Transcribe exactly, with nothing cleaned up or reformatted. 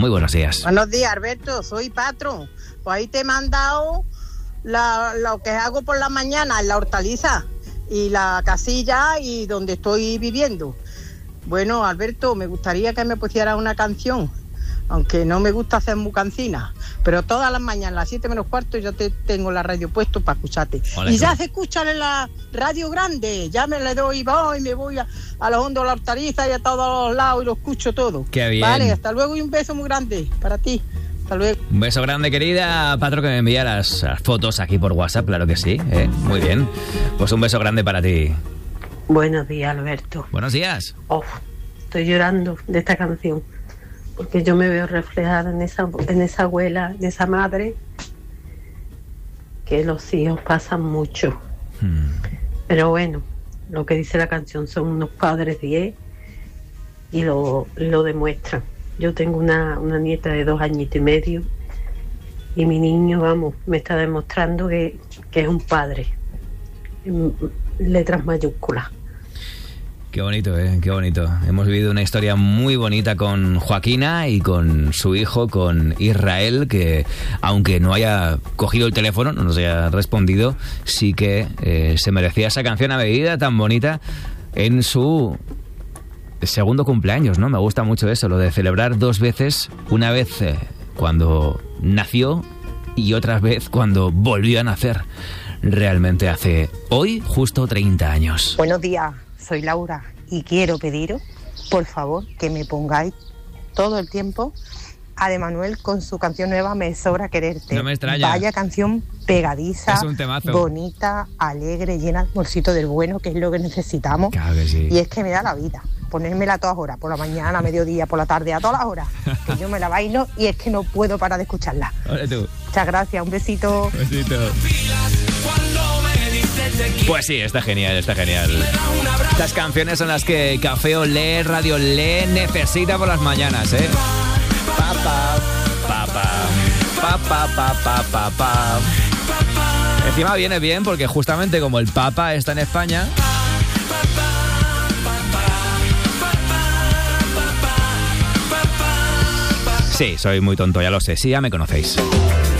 Muy buenos días. Buenos días, Alberto, soy Patro. Pues ahí te he mandado la, lo que hago por la mañana en la hortaliza y la casilla y donde estoy viviendo. Bueno, Alberto, me gustaría que me pusieras una canción, aunque no me gusta hacer mucancina, pero todas las mañanas, a las siete menos cuarto, yo te tengo la radio puesto para escucharte. Hola, y ya se escuchan en la radio grande, ya me le doy, voy, me voy a, a los hondos de la hortaliza y a todos los lados y lo escucho todo. Qué bien. Vale, hasta luego y un beso muy grande para ti. Hasta luego. Un beso grande, querida. Patro, que me envía las, las fotos aquí por WhatsApp, claro que sí, ¿eh? Muy bien. Pues un beso grande para ti. Buenos días, Alberto. Buenos días. Oh, estoy llorando de esta canción, porque yo me veo reflejada en esa, en esa abuela, en esa madre, que los hijos pasan mucho. Hmm. Pero bueno, lo que dice la canción son unos padres diez y lo, lo demuestran. Yo tengo una, una nieta de dos añitos y medio y mi niño, vamos, me está demostrando que, que es un padre, en letras mayúsculas. Qué bonito, ¿eh? Qué bonito. Hemos vivido una historia muy bonita con Joaquina y con su hijo, con Israel, que aunque no haya cogido el teléfono, no nos haya respondido, sí que eh, se merecía esa canción a medida tan bonita en su segundo cumpleaños, ¿no? Me gusta mucho eso, lo de celebrar dos veces, una vez eh, cuando nació y otra vez cuando volvió a nacer. Realmente hace hoy justo treinta años. Buenos días, soy Laura y quiero pediros, por favor, que me pongáis todo el tiempo a De Manuel con su canción nueva Me Sobra Quererte. No me extraña. Vaya canción pegadiza, es un temazo, bonita, alegre, llena de bolsito del bueno, que es lo que necesitamos. Claro que sí. Y es que me da la vida ponérmela a todas horas, por la mañana, a mediodía, por la tarde, a todas las horas, que yo me la bailo y es que no puedo parar de escucharla. Ole tú. Muchas gracias, un besito. Un besito. Pues sí, está genial, está genial. Estas canciones son las que Café Olé, Radio Olé necesita por las mañanas, ¿eh? Papá, papá, papá, papá, papá. Encima viene bien porque justamente como el Papa está en España... Sí, soy muy tonto, ya lo sé, sí, ya me conocéis.